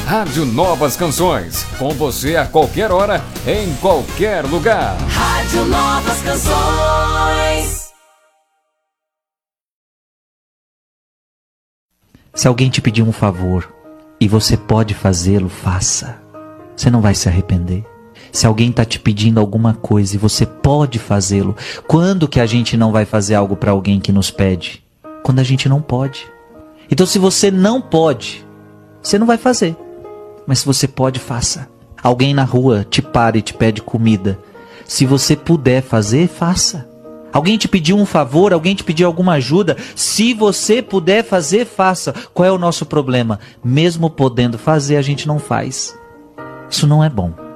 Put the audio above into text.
Rádio Novas Canções, com você a qualquer hora, em qualquer lugar. Rádio Novas Canções. Se alguém te pedir um favor e você pode fazê-lo, faça. Você não vai se arrepender. Se alguém está te pedindo alguma coisa e você pode fazê-lo, quando que a gente não vai fazer algo para alguém que nos pede? Quando a gente não pode. Então, se você não pode, você não vai fazer. Mas se você pode, faça. Alguém na rua te para e te pede comida. Se você puder fazer, faça. Alguém te pediu um favor, alguém te pediu alguma ajuda. Se você puder fazer, faça. Qual é o nosso problema? Mesmo podendo fazer, a gente não faz. Isso não é bom.